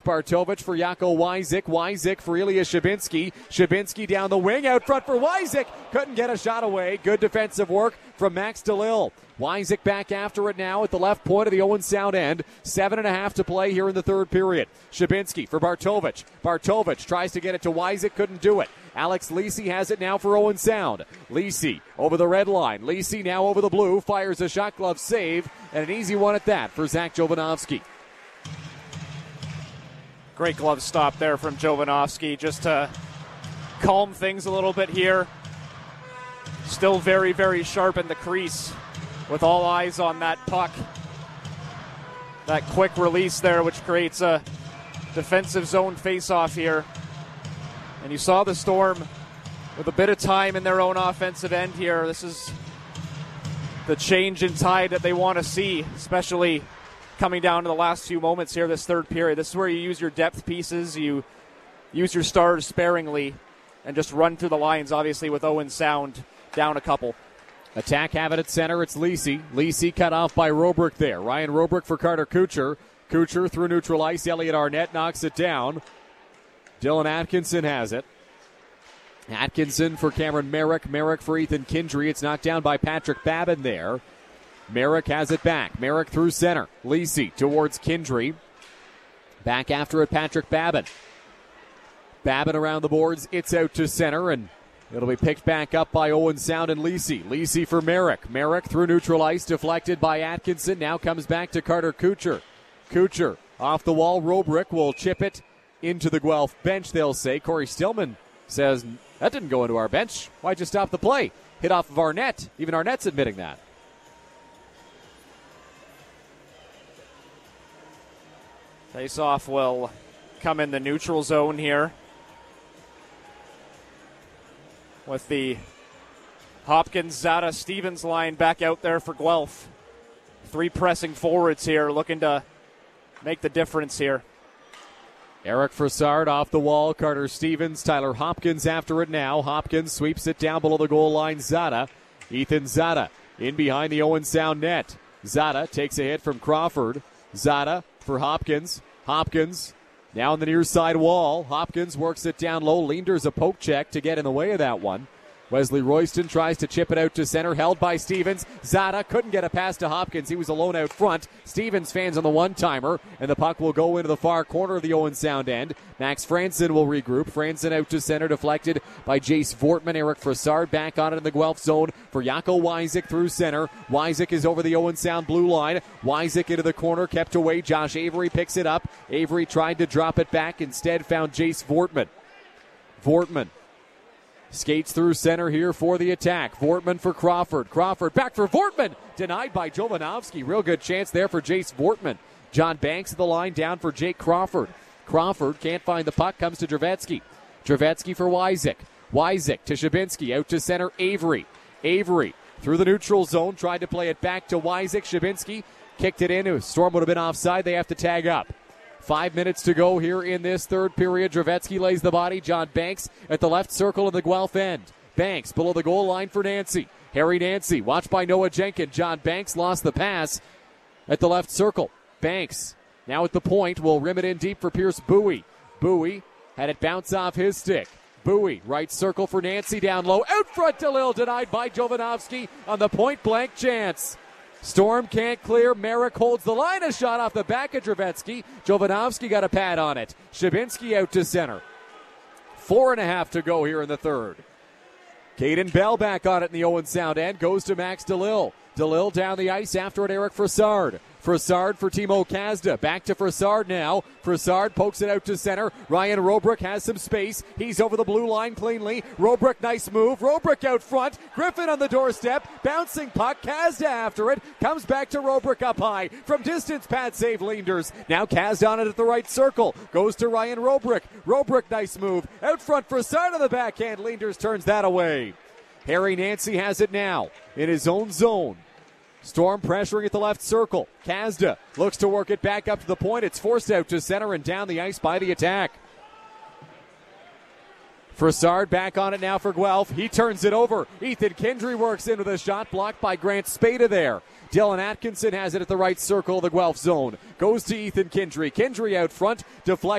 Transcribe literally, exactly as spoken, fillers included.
Bartovich for Jaco Wyzik. Wyzik for Ilya Shabinski. Shabinski down the wing, out front for Wyzik. Couldn't get a shot away. Good defensive work from Max DeLille. Wyzik back after it now at the left point of the Owen Sound end. Seven and a half to play here in the third period. Shabinski for Bartovich. Bartovich tries to get it to Wyzik, couldn't do it. Alex Lisi has it now for Owen Sound. Lisi over the red line. Lisi now over the blue. Fires a shot glove save, and an easy one at that for Zach Jovanovski. Great glove stop there from Jovanovski just to calm things a little bit here. Still very, very sharp in the crease with all eyes on that puck. That quick release there, which creates a defensive zone face-off here. And you saw the Storm with a bit of time in their own offensive end here. This is the change in tide that they want to see, especially coming down to the last few moments here this third period. This is where you use your depth pieces, you use your stars sparingly, and just run through the lines, obviously, with Owen Sound down a couple. Attack have it at center. It's Lisi. Lisi cut off by Robrick there. Ryan Robrick for Carter Kucher. Kucher through neutral ice. Elliot Arnett knocks it down. Dylan Atkinson has it. Atkinson for Cameron Merrick. Merrick for Ethan Kindry. It's knocked down by Patrick Babin there. Merrick has it back. Merrick through center. Lisi towards Kindry. Back after it, Patrick Babin. Babin around the boards. It's out to center, and it'll be picked back up by Owen Sound and Lisi. Lisi for Merrick. Merrick through neutral ice, deflected by Atkinson. Now comes back to Carter Kucher. Kucher off the wall. Robrick will chip it into the Guelph bench, they'll say. Corey Stillman says, that didn't go into our bench. Why'd you stop the play? Hit off of Arnett. Even Arnett's admitting that. Face-off will come in the neutral zone here with the Hopkins, Zada, Stevens line back out there for Guelph. Three pressing forwards here looking to make the difference here. Eric Frassard off the wall. Carter Stevens, Tyler Hopkins after it now. Hopkins sweeps it down below the goal line. Zada. Ethan Zada in behind the Owen Sound net. Zada takes a hit from Crawford. Zada for Hopkins. Hopkins now on the near side wall. Hopkins works it down low. Leander's a poke check to get in the way of that one. Wesley Royston tries to chip it out to center, held by Stevens. Zada couldn't get a pass to Hopkins. He was alone out front. Stevens fans on the one-timer, and the puck will go into the far corner of the Owen Sound end. Max Franson will regroup. Franson out to center, deflected by Jace Vortman. Eric Frassard back on it in the Guelph zone for Jaco Wyzik through center. Wyzik is over the Owen Sound blue line. Wyzik into the corner, kept away. Josh Avery picks it up. Avery tried to drop it back, instead found Jace Vortman. Vortman skates through center here for the attack. Vortman for Crawford. Crawford back for Vortman. Denied by Jovanovski. Real good chance there for Jace Vortman. John Banks at the line, down for Jake Crawford. Crawford can't find the puck, comes to Drevetsky. Drevetsky for Wyzik. Wyzik to Shabinski, out to center, Avery. Avery through the neutral zone, tried to play it back to Wyzik. Shabinski kicked it in. Storm would have been offside. They have to tag up. Five minutes to go here in this third period. Drevetsky lays the body. John Banks at the left circle of the Guelph end. Banks below the goal line for Nancy. Harry Nancy, watched by Noah Jenkins. John Banks lost the pass at the left circle. Banks now at the point will rim it in deep for Pierce Bowie. Bowie had it bounce off his stick. Bowie, right circle for Nancy, down low. Out front, DeLille, denied by Jovanovski on the point blank chance. Storm can't clear. Merrick holds the line. A shot off the back of Drevetsky. Jovanovski got a pad on it. Shabinski out to center. Four and a half to go here in the third. Caden Bell back on it in the Owen Sound end. Goes to Max DeLille. DeLille down the ice after it. Eric Frassard. Frassard for Timo Kazda. Back to Frassard now. Frassard pokes it out to center. Ryan Robrick has some space. He's over the blue line cleanly. Robrick, nice move. Robrick out front. Griffin on the doorstep. Bouncing puck. Kazda after it. Comes back to Robrick up high. From distance, pad save Leanders. Now Kazda on it at the right circle. Goes to Ryan Robrick. Robrick, nice move. Out front, Frassard on the backhand. Leanders turns that away. Harry Nancy has it now in his own zone. Storm pressuring at the left circle. Kazda looks to work it back up to the point. It's forced out to center and down the ice by the attack. Frassard back on it now for Guelph. He turns it over. Ethan Kindry works in with a shot blocked by Grant Spada there. Dylan Atkinson has it at the right circle of the Guelph zone. Goes to Ethan Kindry. Kindry out front. Deflects